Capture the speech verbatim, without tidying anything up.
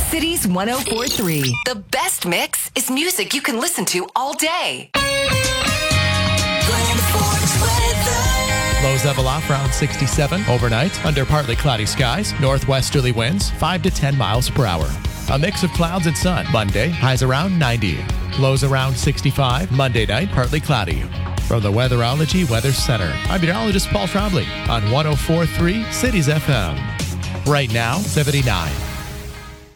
Cities one oh four point three. The best mix is music you can listen to all day. Lows level off around sixty-seven. Overnight, under partly cloudy skies. Northwesterly winds, five to ten miles per hour. A mix of clouds and sun. Monday, highs around ninety. Lows around sixty-five. Monday night, partly cloudy. From the Weatherology Weather Center, I'm meteorologist Paul Trombley on one oh four point three Cities F M. Right now, seventy-nine.